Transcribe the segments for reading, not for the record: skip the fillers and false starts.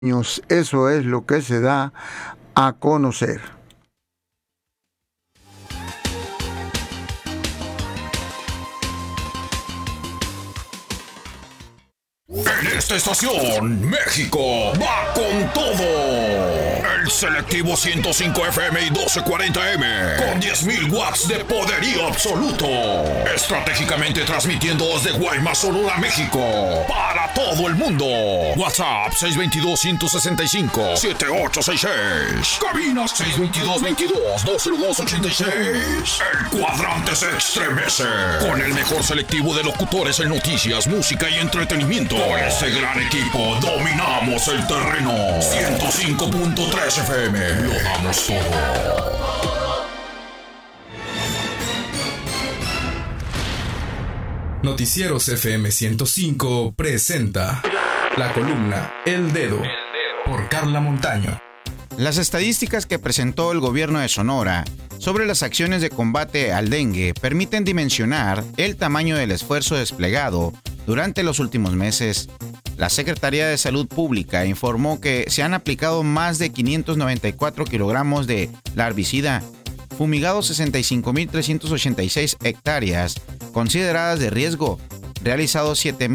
años. Eso es lo que se da a conocer. En esta estación, México va con todo. El selectivo 105 FM y 1240M con 10.000 watts de poderío absoluto. Estratégicamente transmitiendo desde Guaymas, Sonora, México para todo el mundo. WhatsApp 622-165-7866. Cabinas 622-22-20286. El cuadrante se estremece con el mejor selectivo de locutores en noticias, música y entretenimiento. Con ese gran equipo dominamos el terreno. 105.3 FM, lo damos todo. Noticieros FM 105 presenta la columna El Dedo por Carla Montaño. Las estadísticas que presentó el gobierno de Sonora sobre las acciones de combate al dengue permiten dimensionar el tamaño del esfuerzo desplegado durante los últimos meses. La Secretaría de Salud Pública informó que se han aplicado más de 594 kilogramos de larvicida, fumigado 65.386 hectáreas consideradas de riesgo, realizado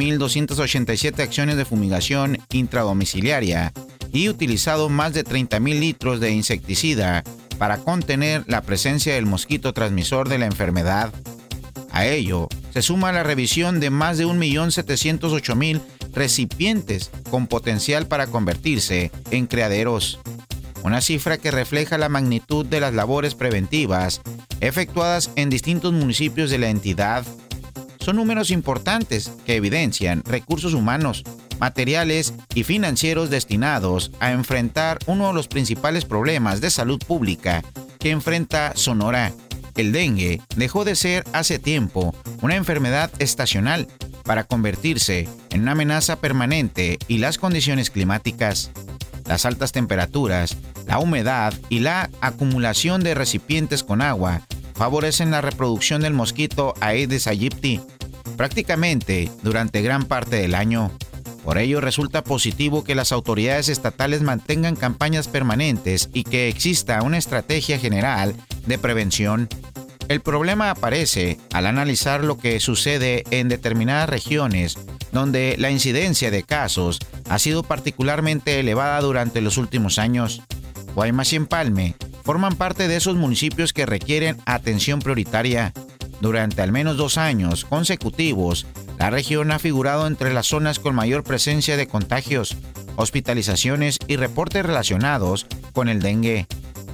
7.287 acciones de fumigación intradomiciliaria y utilizado más de 30.000 litros de insecticida para contener la presencia del mosquito transmisor de la enfermedad. A ello se suma la revisión de más de 1.708.000 recipientes con potencial para convertirse en criaderos. Una cifra que refleja la magnitud de las labores preventivas efectuadas en distintos municipios de la entidad. Son números importantes que evidencian recursos humanos, materiales y financieros destinados a enfrentar uno de los principales problemas de salud pública que enfrenta Sonora. El dengue dejó de ser hace tiempo una enfermedad estacional para convertirse en una amenaza permanente, y las condiciones climáticas, las altas temperaturas, la humedad y la acumulación de recipientes con agua favorecen la reproducción del mosquito Aedes aegypti prácticamente durante gran parte del año. Por ello resulta positivo que las autoridades estatales mantengan campañas permanentes y que exista una estrategia general de prevención. El problema aparece al analizar lo que sucede en determinadas regiones donde la incidencia de casos ha sido particularmente elevada durante los últimos años. Guaymas y Empalme forman parte de esos municipios que requieren atención prioritaria. Durante al menos 2 años consecutivos, la región ha figurado entre las zonas con mayor presencia de contagios, hospitalizaciones y reportes relacionados con el dengue.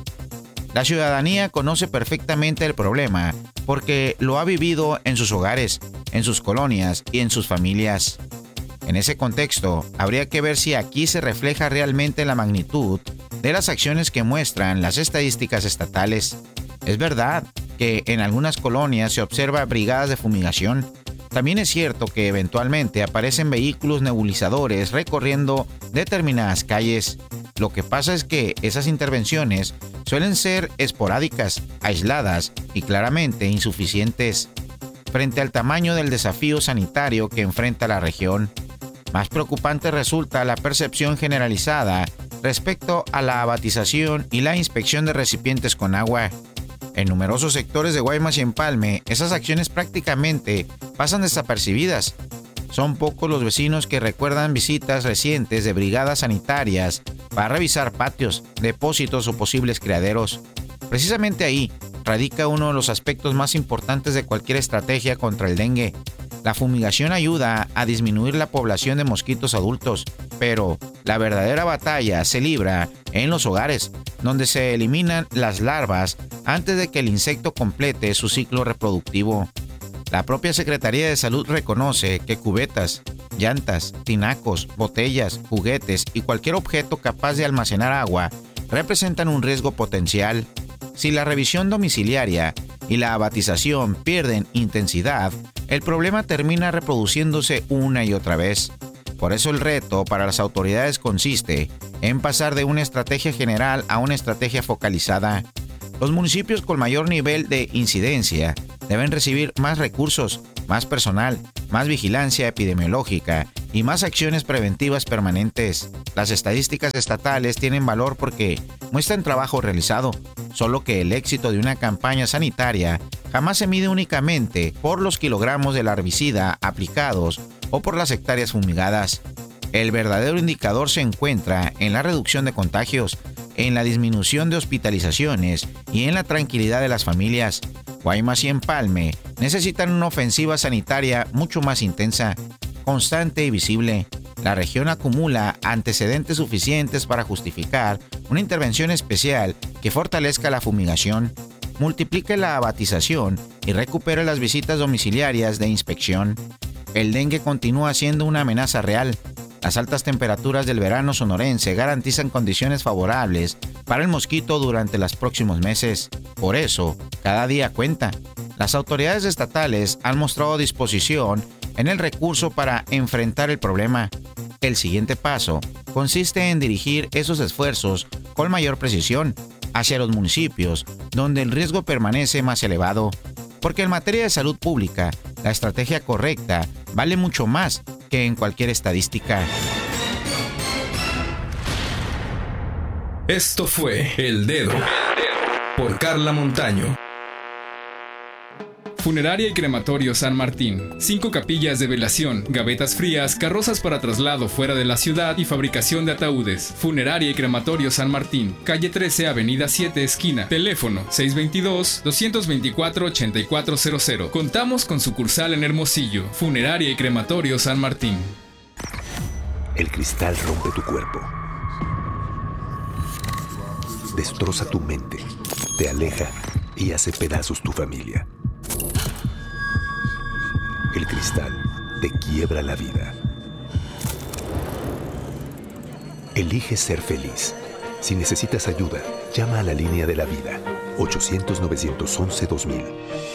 La ciudadanía conoce perfectamente el problema porque lo ha vivido en sus hogares, en sus colonias y en sus familias. En ese contexto, habría que ver si aquí se refleja realmente la magnitud de las acciones que muestran las estadísticas estatales. Es verdad que en algunas colonias se observa brigadas de fumigación. También es cierto que eventualmente aparecen vehículos nebulizadores recorriendo determinadas calles. Lo que pasa es que esas intervenciones suelen ser esporádicas, aisladas y claramente insuficientes. Frente al tamaño del desafío sanitario que enfrenta la región, más preocupante resulta la percepción generalizada respecto a la abatización y la inspección de recipientes con agua. En numerosos sectores de Guaymas y Empalme, esas acciones prácticamente pasan desapercibidas. Son pocos los vecinos que recuerdan visitas recientes de brigadas sanitarias para revisar patios, depósitos o posibles criaderos. Precisamente ahí radica uno de los aspectos más importantes de cualquier estrategia contra el dengue. La fumigación ayuda a disminuir la población de mosquitos adultos, pero la verdadera batalla se libra en los hogares, donde se eliminan las larvas antes de que el insecto complete su ciclo reproductivo. La propia Secretaría de Salud reconoce que cubetas, llantas, tinacos, botellas, juguetes y cualquier objeto capaz de almacenar agua representan un riesgo potencial. Si la revisión domiciliaria y la abatización pierden intensidad, el problema termina reproduciéndose una y otra vez. Por eso el reto para las autoridades consiste en pasar de una estrategia general a una estrategia focalizada. Los municipios con mayor nivel de incidencia deben recibir más recursos, más personal, más vigilancia epidemiológica y más acciones preventivas permanentes. Las estadísticas estatales tienen valor porque muestran trabajo realizado, solo que el éxito de una campaña sanitaria jamás se mide únicamente por los kilogramos del herbicida aplicados o por las hectáreas fumigadas. El verdadero indicador se encuentra en la reducción de contagios, en la disminución de hospitalizaciones y en la tranquilidad de las familias. Guaymas y Empalme necesitan una ofensiva sanitaria mucho más intensa, constante y visible. La región acumula antecedentes suficientes para justificar una intervención especial que fortalezca la fumigación, multiplique la abatización y recupere las visitas domiciliarias de inspección. El dengue continúa siendo una amenaza real. Las altas temperaturas del verano sonorense garantizan condiciones favorables para el mosquito durante los próximos meses. Por eso, cada día cuenta. Las autoridades estatales han mostrado disposición en el recurso para enfrentar el problema. El siguiente paso consiste en dirigir esos esfuerzos con mayor precisión hacia los municipios donde el riesgo permanece más elevado. Porque en materia de salud pública, la estrategia correcta vale mucho más que en cualquier estadística. Esto fue El Dedo por Carla Montaño. Funeraria y Crematorio San Martín. 5 capillas de velación, gavetas frías, carrozas para traslado fuera de la ciudad y fabricación de ataúdes. Funeraria y Crematorio San Martín. Calle 13, Avenida 7, esquina. Teléfono 622-224-8400. Contamos con sucursal en Hermosillo. Funeraria y Crematorio San Martín. El cristal rompe tu cuerpo. Destroza tu mente. Te aleja y hace pedazos tu familia. El cristal te quiebra la vida. Elige ser feliz. Si necesitas ayuda, llama a la línea de la vida. 800-911-2000.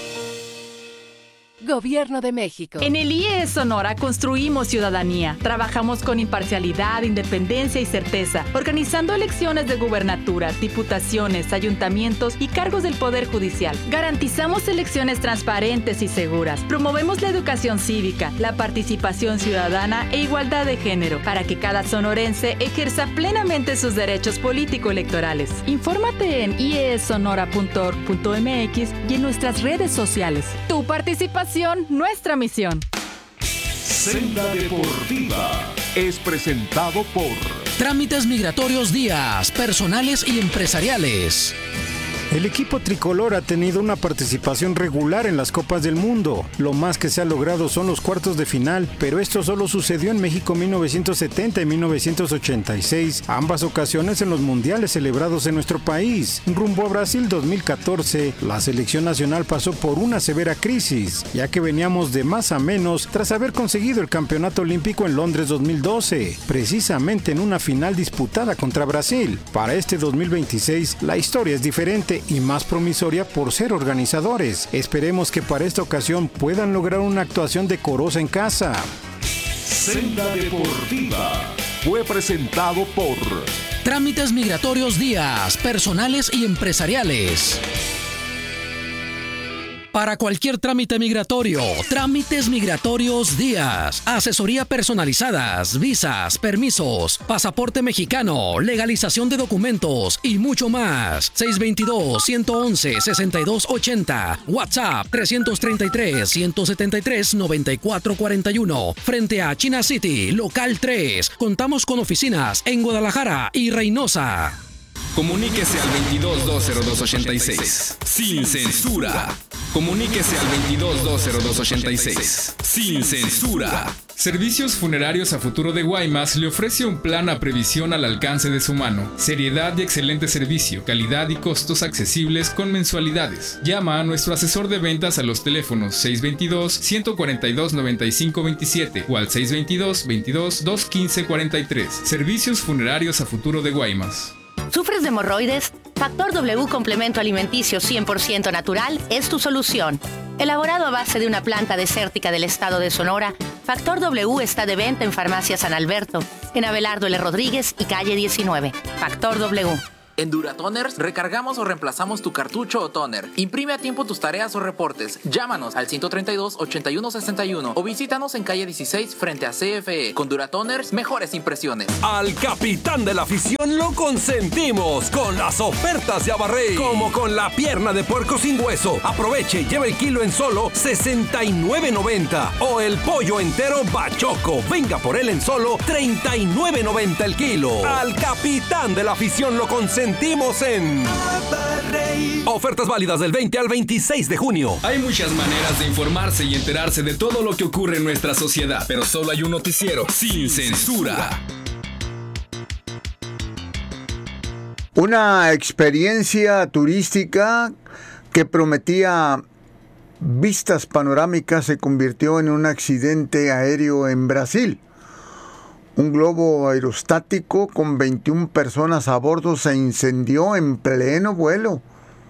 Gobierno de México. En el IES Sonora construimos ciudadanía. Trabajamos con imparcialidad, independencia y certeza, organizando elecciones de gubernaturas, diputaciones, ayuntamientos y cargos del Poder Judicial. Garantizamos elecciones transparentes y seguras. Promovemos la educación cívica, la participación ciudadana e igualdad de género, para que cada sonorense ejerza plenamente sus derechos político-electorales. Infórmate en iessonora.org.mx y en nuestras redes sociales. Tu participación, nuestra misión. Senda Deportiva es presentado por Trámites Migratorios Díaz, personales y empresariales. El equipo tricolor ha tenido una participación regular en las Copas del Mundo. Lo más que se ha logrado son los cuartos de final, pero esto solo sucedió en México 1970 y 1986, ambas ocasiones en los mundiales celebrados en nuestro país. Rumbo a Brasil 2014, la selección nacional pasó por una severa crisis, ya que veníamos de más a menos tras haber conseguido el campeonato olímpico en Londres 2012, precisamente en una final disputada contra Brasil. Para este 2026, la historia es diferente y más promisoria por ser organizadores. Esperemos que para esta ocasión puedan lograr una actuación decorosa en casa. Senda Deportiva fue presentado por Trámites Migratorios Díaz, personales y empresariales. Para cualquier trámite migratorio, Trámites Migratorios Díaz. Asesoría personalizadas, visas, permisos, pasaporte mexicano, legalización de documentos y mucho más. 622-111-6280. WhatsApp 333-173-9441. Frente a China City, local 3. Contamos con oficinas en Guadalajara y Reynosa. Comuníquese al 22-202-86. Sin censura. Comuníquese al 22-202-86. Sin censura. Servicios Funerarios a Futuro de Guaymas le ofrece un plan a previsión al alcance de su mano. Seriedad y excelente servicio, calidad y costos accesibles con mensualidades. Llama a nuestro asesor de ventas a los teléfonos 622-142-9527 o al 622-22-215-43. Servicios Funerarios a Futuro de Guaymas. ¿Sufres de hemorroides? Factor W Complemento Alimenticio 100% natural es tu solución. Elaborado a base de una planta desértica del estado de Sonora, Factor W está de venta en Farmacia San Alberto, en Abelardo L. Rodríguez y calle 19. Factor W. En Duratoners recargamos o reemplazamos tu cartucho o toner. Imprime a tiempo tus tareas o reportes. Llámanos al 132-8161 o visítanos en calle 16 frente a CFE. Con Duratoners, mejores impresiones. Al capitán de la afición lo consentimos con las ofertas de Abarrey. Como con la pierna de puerco sin hueso. Aproveche y lleve el kilo en solo $69.90. O el pollo entero Bachoco. Venga por él en solo $39.90 el kilo. Al capitán de la afición lo consentimos en Abarrey. Ofertas válidas del 20 al 26 de junio. Hay muchas maneras de informarse y enterarse de todo lo que ocurre en nuestra sociedad, pero solo hay un noticiero sin censura. Una experiencia turística que prometía vistas panorámicas se convirtió en un accidente aéreo en Brasil. Un globo aerostático con 21 personas a bordo se incendió en pleno vuelo,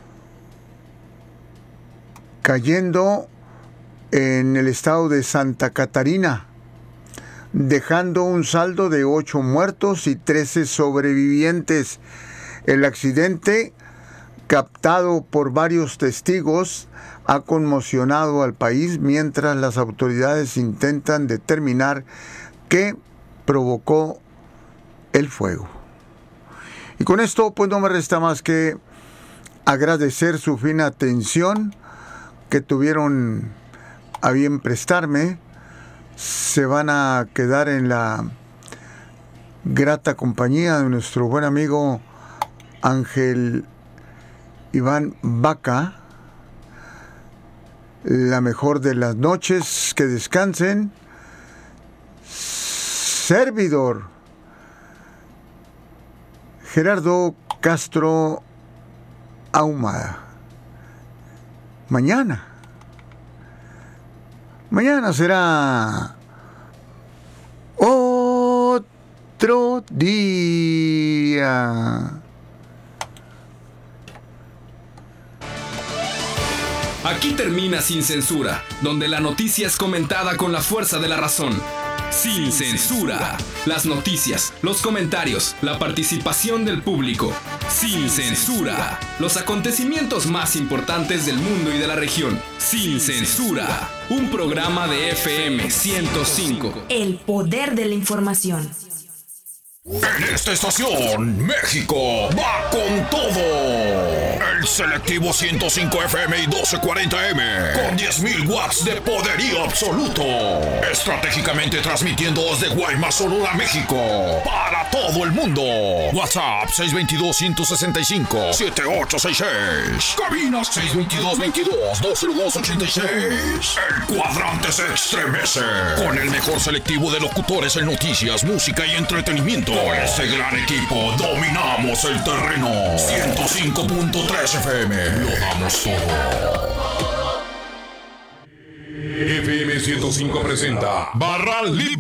cayendo en el estado de Santa Catarina, dejando un saldo de 8 muertos y 13 sobrevivientes. El accidente, captado por varios testigos, ha conmocionado al país mientras las autoridades intentan determinar qué provocó el fuego. Y con esto pues no me resta más que agradecer su fina atención que tuvieron a bien prestarme. Se van a quedar en la grata compañía de nuestro buen amigo Ángel Iván Vaca. La mejor de las noches, que descansen. Servidor Gerardo Castro Ahumada. Mañana será otro día. Aquí termina Sin Censura, donde la noticia es comentada con la fuerza de la razón. Sin censura. Las noticias, los comentarios, la participación del público. Sin censura. Los acontecimientos más importantes del mundo y de la región. Sin censura. Un programa de FM 105. El poder de la información. En esta estación, México va con todo. El selectivo 105 FM y 1240M, con 10.000 watts de poderío absoluto. Estratégicamente transmitiendo desde Guaymas, Sonora, México, para todo el mundo. WhatsApp 622-165-7866. Cabinas 622-22-20286. El cuadrante se estremece con el mejor selectivo de locutores en noticias, música y entretenimiento. Con este gran equipo dominamos el terreno. 105.3 FM, lo damos todo. FM 105 presenta Barral Libre.